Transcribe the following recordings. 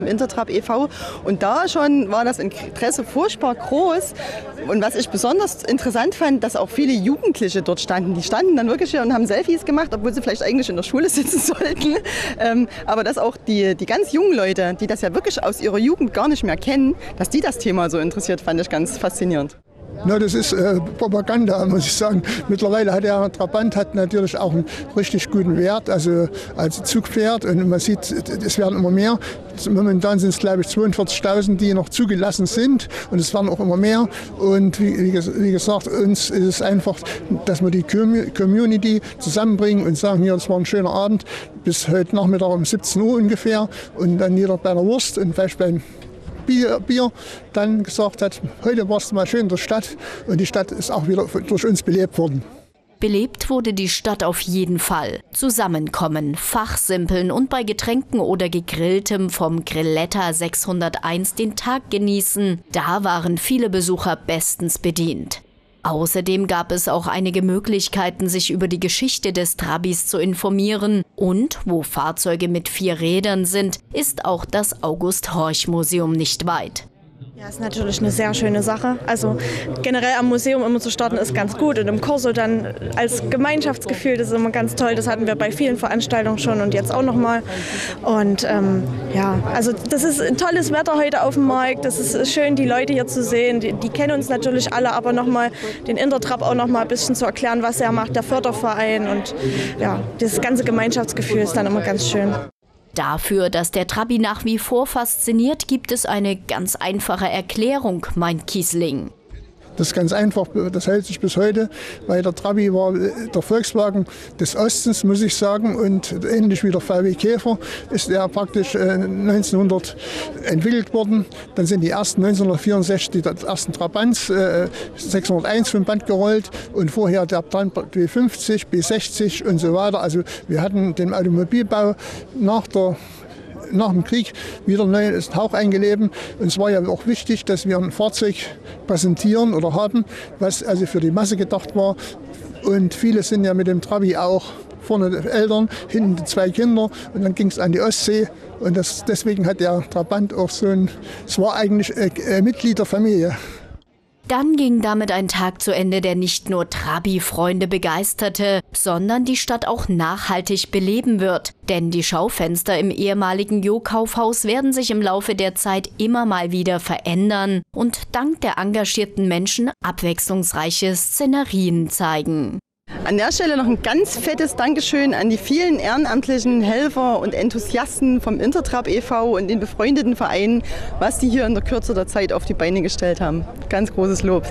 Intertrap e.V. Und da schon war das Interesse furchtbar groß. Und was ich besonders interessant fand, dass auch viele Jugendliche dort standen. Die standen dann wirklich hier und haben Selfies gemacht, obwohl sie vielleicht eigentlich in der Schule sitzen sollten. Aber dass auch die ganz jungen Leute, die das ja wirklich aus ihrer Jugend gar nicht mehr kennen, dass die das Thema so interessiert, fand ich ganz faszinierend. Na, das ist Propaganda, muss ich sagen. Mittlerweile hat der Trabant natürlich auch einen richtig guten Wert, also als Zugpferd. Und man sieht, es werden immer mehr. Momentan sind es, glaube ich, 42.000, die noch zugelassen sind. Und es werden auch immer mehr. Und wie gesagt, uns ist es einfach, dass wir die Community zusammenbringen und sagen, hier, das war ein schöner Abend, bis heute Nachmittag um 17 Uhr ungefähr. Und dann jeder bei der Wurst und vielleicht beim Bier dann gesagt hat, heute war es mal schön in der Stadt und die Stadt ist auch wieder durch uns belebt worden. Belebt wurde die Stadt auf jeden Fall. Zusammenkommen, fachsimpeln und bei Getränken oder Gegrilltem vom Grilletta 601 den Tag genießen. Da waren viele Besucher bestens bedient. Außerdem gab es auch einige Möglichkeiten, sich über die Geschichte des Trabis zu informieren. Und wo Fahrzeuge mit 4 Rädern sind, ist auch das August-Horch-Museum nicht weit. Ja, ist natürlich eine sehr schöne Sache. Also generell am Museum immer zu starten ist ganz gut und im Corso dann als Gemeinschaftsgefühl, das ist immer ganz toll. Das hatten wir bei vielen Veranstaltungen schon und jetzt auch nochmal. Und ja, also das ist ein tolles Wetter heute auf dem Markt. Das ist schön, die Leute hier zu sehen. Die kennen uns natürlich alle, aber nochmal den Intertrap auch nochmal ein bisschen zu erklären, was er macht, der Förderverein. Und ja, das ganze Gemeinschaftsgefühl ist dann immer ganz schön. Dafür, dass der Trabi nach wie vor fasziniert, gibt es eine ganz einfache Erklärung, meint Kiesling. Das ist ganz einfach, das hält sich bis heute, weil der Trabi war der Volkswagen des Ostens, muss ich sagen, und ähnlich wie der VW Käfer ist er praktisch 1900 entwickelt worden. Dann sind die ersten 1964 die ersten Trabants 601 vom Band gerollt und vorher der B50, B60 und so weiter. Also wir hatten den Automobilbau nach dem Krieg wieder neues Hauch eingelebt. Und es war ja auch wichtig, dass wir ein Fahrzeug präsentieren oder haben, was also für die Masse gedacht war. Und viele sind ja mit dem Trabi auch vorne die Eltern, hinten die 2 Kinder und dann ging es an die Ostsee. Und deswegen hat der Trabant auch es war eigentlich Mitglied der Familie. Dann ging damit ein Tag zu Ende, der nicht nur Trabi-Freunde begeisterte, sondern die Stadt auch nachhaltig beleben wird. Denn die Schaufenster im ehemaligen Jo-Kaufhaus werden sich im Laufe der Zeit immer mal wieder verändern und dank der engagierten Menschen abwechslungsreiche Szenerien zeigen. An der Stelle noch ein ganz fettes Dankeschön an die vielen ehrenamtlichen Helfer und Enthusiasten vom Intertrap e.V. und den befreundeten Vereinen, was die hier in der Kürze der Zeit auf die Beine gestellt haben. Ganz großes Lob.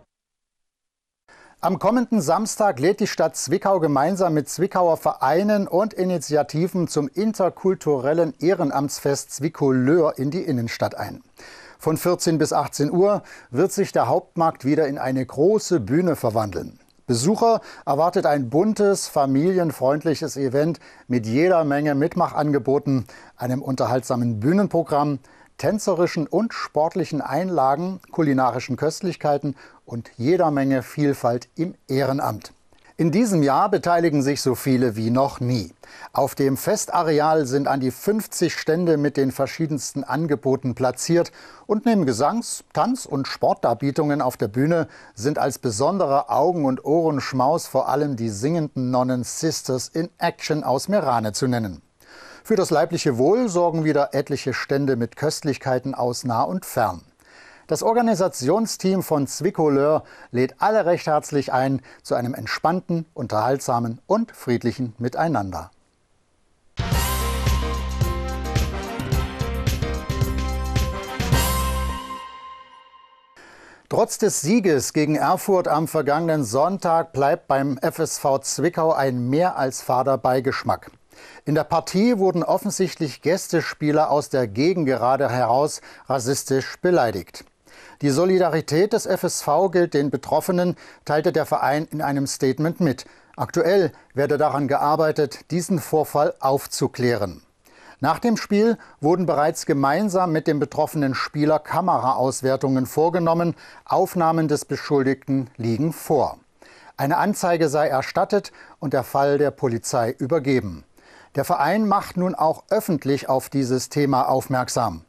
Am kommenden Samstag lädt die Stadt Zwickau gemeinsam mit Zwickauer Vereinen und Initiativen zum interkulturellen Ehrenamtsfest Zwickau-Löhr in die Innenstadt ein. Von 14 bis 18 Uhr wird sich der Hauptmarkt wieder in eine große Bühne verwandeln. Besucher erwartet ein buntes, familienfreundliches Event mit jeder Menge Mitmachangeboten, einem unterhaltsamen Bühnenprogramm, tänzerischen und sportlichen Einlagen, kulinarischen Köstlichkeiten und jeder Menge Vielfalt im Ehrenamt. In diesem Jahr beteiligen sich so viele wie noch nie. Auf dem Festareal sind an die 50 Stände mit den verschiedensten Angeboten platziert und neben Gesangs-, Tanz- und Sportdarbietungen auf der Bühne sind als besonderer Augen- und Ohrenschmaus vor allem die singenden Nonnen Sisters in Action aus Meerane zu nennen. Für das leibliche Wohl sorgen wieder etliche Stände mit Köstlichkeiten aus nah und fern. Das Organisationsteam von Zwickau-Löhr lädt alle recht herzlich ein zu einem entspannten, unterhaltsamen und friedlichen Miteinander. Trotz des Sieges gegen Erfurt am vergangenen Sonntag bleibt beim FSV Zwickau ein mehr als fader Beigeschmack. In der Partie wurden offensichtlich Gästespieler aus der Gegengerade heraus rassistisch beleidigt. Die Solidarität des FSV gilt den Betroffenen, teilte der Verein in einem Statement mit. Aktuell werde daran gearbeitet, diesen Vorfall aufzuklären. Nach dem Spiel wurden bereits gemeinsam mit dem betroffenen Spieler Kameraauswertungen vorgenommen. Aufnahmen des Beschuldigten liegen vor. Eine Anzeige sei erstattet und der Fall der Polizei übergeben. Der Verein macht nun auch öffentlich auf dieses Thema aufmerksam.